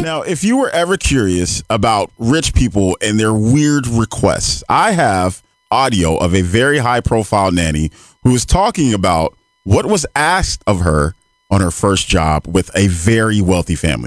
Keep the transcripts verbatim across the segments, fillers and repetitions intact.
Now, if you were ever curious about rich people and their weird requests, I have audio of a very high-profile nanny who is talking about what was asked of her on her first job with a very wealthy family.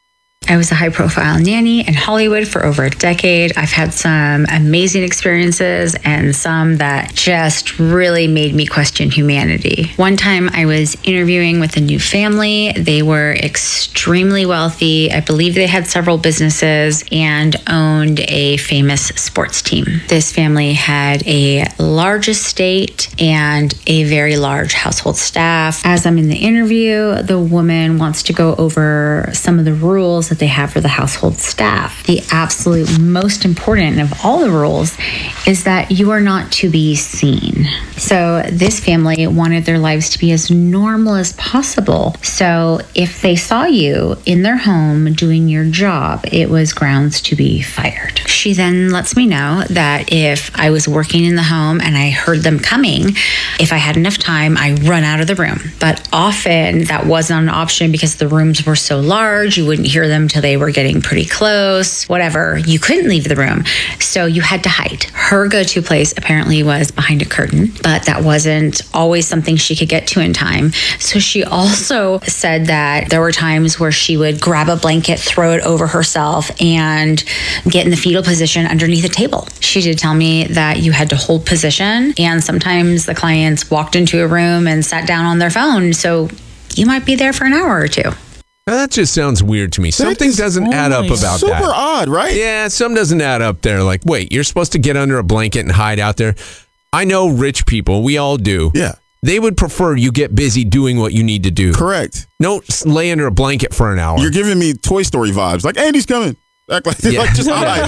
I was a high-profile nanny in Hollywood for over a decade. I've had some amazing experiences and some that just really made me question humanity. One time I was interviewing with a new family. They were extremely wealthy. I believe they had several businesses and owned a famous sports team. This family had a large estate and a very large household staff. As I'm in the interview, the woman wants to go over some of the rules that they have for the household staff. The absolute most important of all the rules is that you are not to be seen. So this family wanted their lives to be as normal as possible. So if they saw you in their home doing your job, it was grounds to be fired. She then lets me know that if I was working in the home and I heard them coming, if I had enough time, I run out of the room. But often that wasn't an option because the rooms were so large, you wouldn't hear them till they were getting pretty close, whatever. You couldn't leave the room. So you had to hide. Her go-to place apparently was behind a curtain, but that wasn't always something she could get to in time. So she also said that there were times where she would grab a blanket, throw it over herself, and get in the fetal position underneath a table. She did tell me that you had to hold position, and sometimes the clients walked into a room and sat down on their phone. So you might be there for an hour or two. Now, that just sounds weird to me. Something is, doesn't oh add up about super that. Super odd, right? Yeah, some doesn't add up there. Like, wait, you're supposed to get under a blanket and hide out there. I know rich people. We all do. Yeah. They would prefer you get busy doing what you need to do. Correct. Don't lay under a blanket for an hour. You're giving me Toy Story vibes. Like, Andy's coming. Act like, Yeah. like just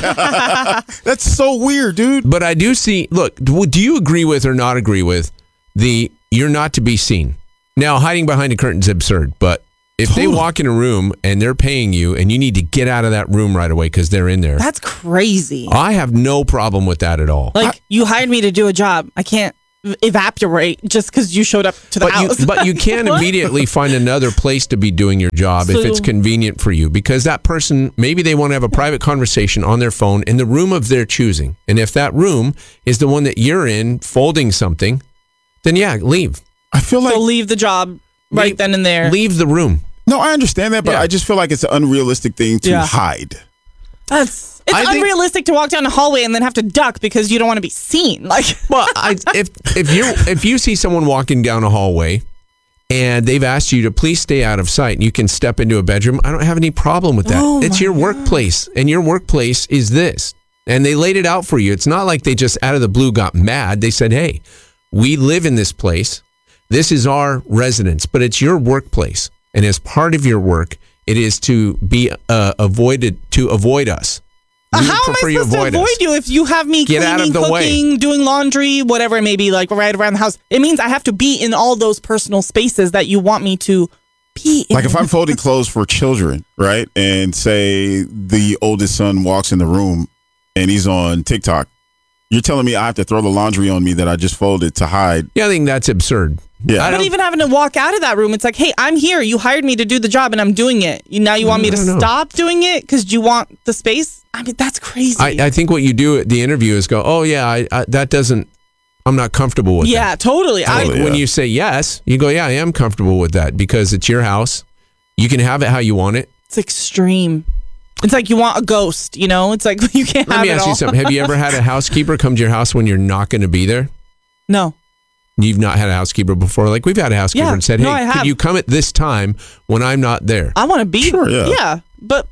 hide. That's so weird, dude. But I do see, look, do you agree with or not agree with the you're not to be seen? Now, hiding behind a curtain is absurd, but if they walk in a room and they're paying you and you need to get out of that room right away because they're in there. That's crazy. I have no problem with that at all. Like, I, you hired me to do a job. I can't evaporate just because you showed up to the but house. You, but you can immediately find another place to be doing your job So, if it's convenient for you, because that person, maybe they want to have a private conversation on their phone in the room of their choosing. And if that room is the one that you're in folding something, then yeah, leave. I feel like... So leave the job right leave, then and there. Leave the room. No, I understand that, but Yeah. I just feel like it's an unrealistic thing to Yeah. hide. That's it's I think- unrealistic to walk down the hallway and then have to duck because you don't want to be seen. Like, Well, I, if if you if you see someone walking down a hallway and they've asked you to please stay out of sight and you can step into a bedroom, I don't have any problem with that. Oh It's my your workplace, and your workplace is this. And they laid it out for you. It's not like they just out of the blue got mad. They said, hey, we live in this place. This is our residence, but it's your workplace. And as part of your work, it is to be uh, avoided, to avoid us. We how would am I prefer you supposed to avoid avoid us. you if you have me Get cleaning, out of the way. cooking, doing laundry, whatever it may be, like right around the house? It means I have to be in all those personal spaces that you want me to be in. Like if I'm folding clothes for children, right? And say the oldest son walks in the room and he's on TikTok. You're telling me I have to throw the laundry on me that I just folded to hide? Yeah, I think that's absurd. Yeah. I Not don't- even having to walk out of that room. It's like, hey, I'm here. You hired me to do the job and I'm doing it. You, now you want me to I don't know. stop doing it because you want the space? I mean, that's crazy. I, I think what you do at the interview is go, oh, yeah, I, I, that doesn't, I'm not comfortable with yeah, that. totally. I, Totally. When Yeah. you say yes, you go, yeah, I am comfortable with that because it's your house. You can have it how you want it. it's extreme. It's like you want a ghost, you know? It's like you can't Let have me it ask all. you something. Have you ever had a housekeeper come to your house when you're not going to be there? No. You've not had a housekeeper before. Like we've had a housekeeper Yeah. and said, No, hey, I could have. you come at this time when I'm not there? I want to be Sure, yeah. yeah, but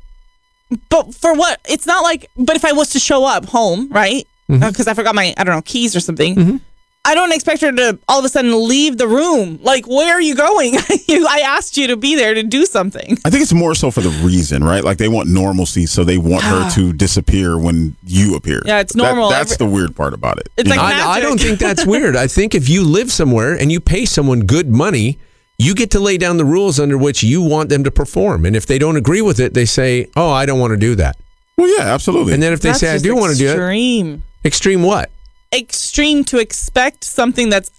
but for what? It's not like. But if I was to show up home, right? Because Mm-hmm. I forgot my I don't know keys or something. I don't expect her to all of a sudden leave the room. Like, where are you going? you, I asked you to be there to do something. I think it's more so for the reason, right? Like they want normalcy, so they want her to disappear when you appear. Yeah, it's That- normal. that's Every- the weird part about it. It's you like know? magic. I, I don't think that's weird. I think if you live somewhere and you pay someone good money, you get to lay down the rules under which you want them to perform. And if they don't agree with it, they say, oh, I don't want to do that. Well, yeah, absolutely. And then if they That's say, I just do want to do it, extreme. extreme what? Extreme to expect something that's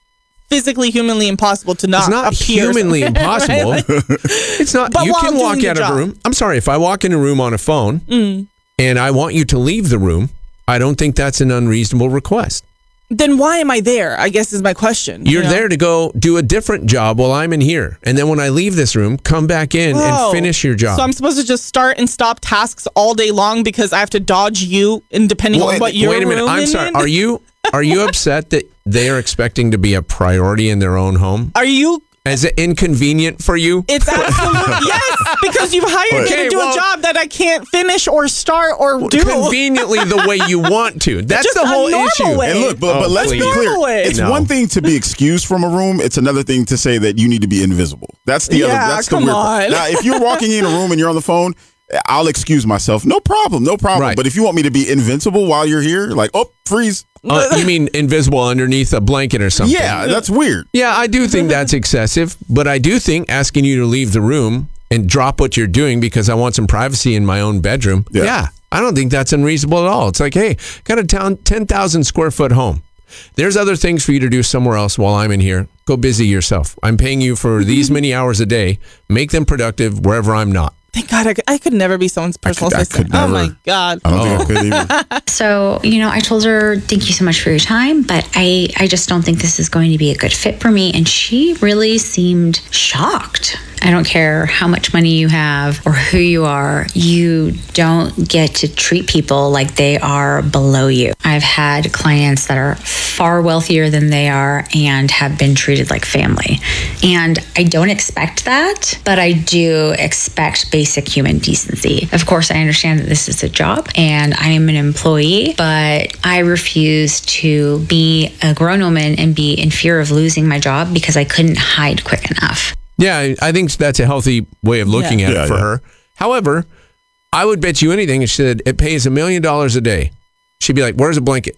physically, humanly impossible to not It's not appear humanly somewhere, impossible. right? It's not. But You while can walk doing the out of a job. room. I'm sorry, if I walk in a room on a phone Mm. and I want you to leave the room, I don't think that's an unreasonable request. Then why am I there? I guess is my question. You're you know? there to go do a different job while I'm in here. And then when I leave this room, come back in Oh. and finish your job. So I'm supposed to just start and stop tasks all day long because I have to dodge you, and depending Well, on what your Wait a minute. room I'm is sorry. in? Are you are you upset that they are expecting to be a priority in their own home? Are you? Is it inconvenient for you? It's absolutely yes, because you've hired me Okay, to do well- a job that I can't finish or start or do. Conveniently the way you want to. That's Just the a whole normal issue. way. And look, but, Oh, but let's please. be clear. Normal way. It's No. one thing to be excused from a room. It's another thing to say that you need to be invisible. That's the Yeah, other. That's the come weird part. on. Now, if you're walking in a room and you're on the phone, I'll excuse myself. No problem. No problem. Right. But if you want me to be invincible while you're here, like, oh, freeze. Uh, you mean invisible underneath a blanket or something? Yeah, that's weird. Yeah, I do think that's excessive, but I do think asking you to leave the room and drop what you're doing because I want some privacy in my own bedroom. Yeah. Yeah, I don't think that's unreasonable at all. It's like, hey, got a town ten thousand square foot home. There's other things for you to do somewhere else while I'm in here. Go busy yourself. I'm paying you for these many hours a day. Make them productive wherever I'm not. Thank God, I could, I could never be someone's personal could- I assistant. could Oh never. my God. I don't think I could either. So, you know, I told her, thank you so much for your time, but I, I just don't think this is going to be a good fit for me. And she really seemed shocked. I don't care how much money you have or who you are, you don't get to treat people like they are below you. I've had clients that are far wealthier than they are and have been treated like family. And I don't expect that, but I do expect basic human decency. Of course, I understand that this is a job and I am an employee, but I refuse to be a grown woman and be in fear of losing my job because I couldn't hide quick enough. Yeah, I- I think that's a healthy way of looking Yeah. at Yeah, it for yeah. her. However, I would bet you anything if she said it pays a million dollars a day. She'd be like, where's a blanket?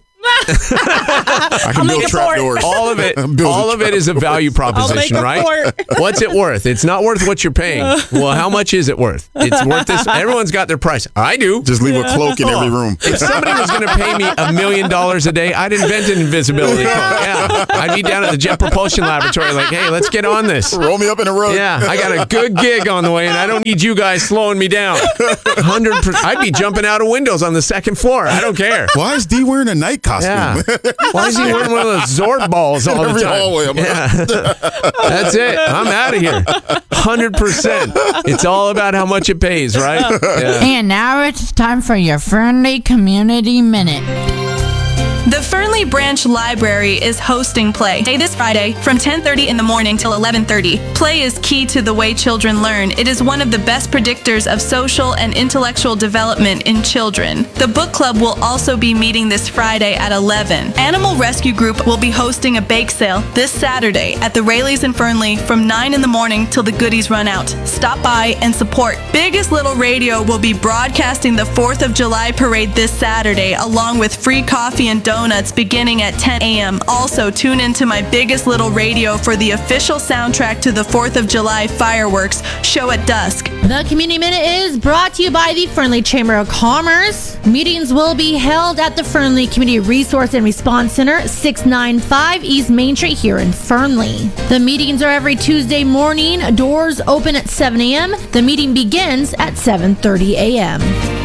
I can I'll build make a trap fort. doors. All of it, Build a all of it trap is a door. value I'll make proposition, a right? fort. What's it worth? It's not worth what you're paying. Well, how much is it worth? It's worth this. Everyone's got their price. I do. Just leave a cloak in every room. If somebody was going to pay me a million dollars a day, I'd invent an invisibility cloak. Yeah, I'd be down at the Jet Propulsion Laboratory, like, hey, let's get on this. Roll me up in a rug. Yeah, I got a good gig on the way, and I don't need you guys slowing me down. Hundred, I'd be jumping out of windows on the second floor. I don't care. Why is D wearing a night costume? Yeah. Why is he wearing one of those Zorb balls all the Every time? hallway. I'm Yeah. That's it. I'm out of here. Hundred percent. It's all about how much it pays, right? Yeah. And now it's time for your Fernley Community Minute. The Fernley Branch Library is hosting Play Day this Friday from ten thirty in the morning till eleven thirty. Play is key to the way children learn. It is one of the best predictors of social and intellectual development in children. The book club will also be meeting this Friday at eleven. Animal Rescue Group will be hosting a bake sale this Saturday at the Rayleighs in Fernley from nine in the morning till the goodies run out. Stop by and support. Biggest Little Radio will be broadcasting the fourth of July parade this Saturday along with free coffee and donuts beginning at ten a.m. Also, tune into my Biggest Little Radio for the official soundtrack to the fourth of July fireworks show at dusk. The Community Minute is brought to you by the Fernley Chamber of Commerce. Meetings will be held at the Fernley Community Resource and Response Center, six ninety-five East Main Street here in Fernley. The meetings are every Tuesday morning. Doors open at seven a.m. The meeting begins at seven thirty a.m.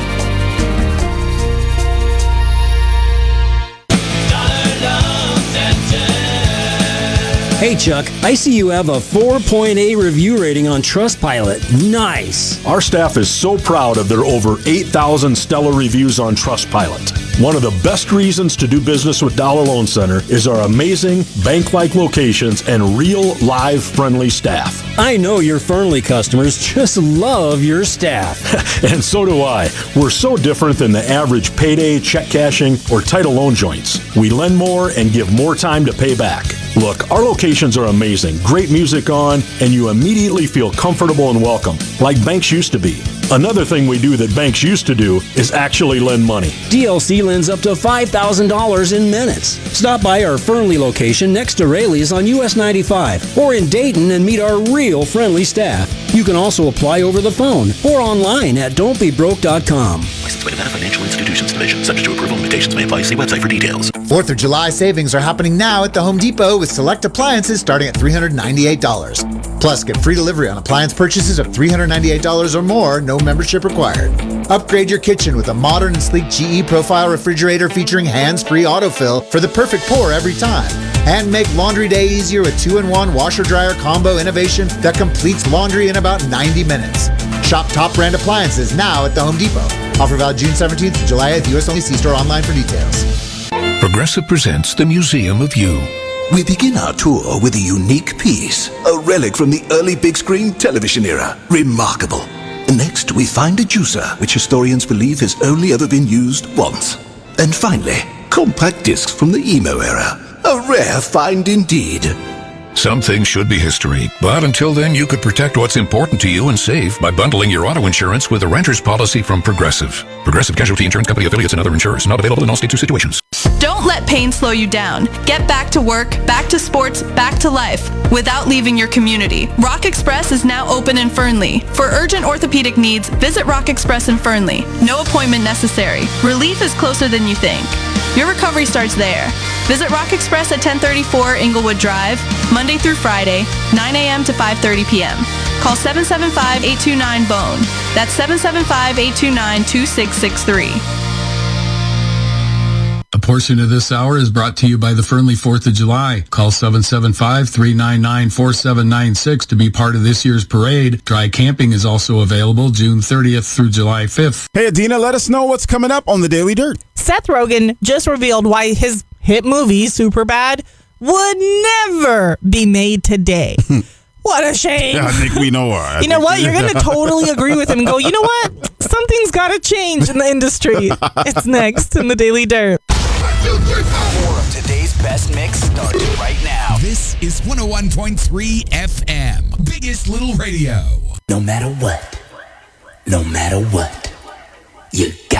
Hey Chuck, I see you have a four point eight review rating on Trustpilot. Nice. Our staff is so proud of their over eight thousand stellar reviews on Trustpilot. One of the best reasons to do business with Dollar Loan Center is our amazing bank-like locations and real, live, friendly staff. I know your Fernley customers just love your staff. And so do I. We're so different than the average payday, check cashing, or title loan joints. We lend more and give more time to pay back. Look, our locations are amazing. Great music on, and you immediately feel comfortable and welcome, like banks used to be. Another thing we do that banks used to do is actually lend money. D L C lends up to five thousand dollars in minutes. Stop by our Fernley location next to Rayleigh's on U S ninety-five or in Dayton and meet our real friendly staff. You can also apply over the phone or online at don't be broke dot com. by Nevada Financial Institutions Division. Subject to approval, limitations may apply. See website for details. fourth of July savings are happening now at the Home Depot with select appliances starting at three hundred ninety-eight dollars. Plus, get free delivery on appliance purchases of three hundred ninety-eight dollars or more, no membership required. Upgrade your kitchen with a modern and sleek G E Profile refrigerator featuring hands-free autofill for the perfect pour every time. And make laundry day easier with two in one washer-dryer combo innovation that completes laundry in about ninety minutes. Shop top brand appliances now at the Home Depot. Offer valid June seventeenth to July eighth, U S only. See store online for details. Progressive presents the Museum of You. We begin our tour with a unique piece, a relic from the early big screen television era. Remarkable. Next, we find a juicer, which historians believe has only ever been used once. And finally, compact discs from the emo era. A rare find indeed. Some things should be history, but until then, you could protect what's important to you and save by bundling your auto insurance with a renter's policy from Progressive. Progressive Casualty Insurance Company affiliates and other insurers. Not available in all states or situations. Don't let pain slow you down. Get back to work, back to sports, back to life without leaving your community. Rock Express is now open in Fernley. For urgent orthopedic needs, visit Rock Express in Fernley. No appointment necessary. Relief is closer than you think. Your recovery starts there. Visit Rock Express at ten thirty-four Inglewood Drive, Monday through Friday, nine a.m. to five thirty p.m. Call seven seven five, eight two nine, B O N E. That's seven seven five, eight two nine, two six six three. A portion of this hour is brought to you by the Fernley fourth of July. Call seven seven five, three nine nine, four seven nine six to be part of this year's parade. Dry camping is also available June thirtieth through July fifth. Hey, Adina, let us know what's coming up on the Daily Dirt. Seth Rogen just revealed why his hit movie, Superbad, would never be made today. What a shame. Yeah, I think we know why. You know what? You're going to totally agree with him and go, you know what? Something's got to change in the industry. It's next in the Daily Dirt. More of today's best mix starts right now. This is one oh one point three F M, Biggest Little Radio. No matter what, no matter what, you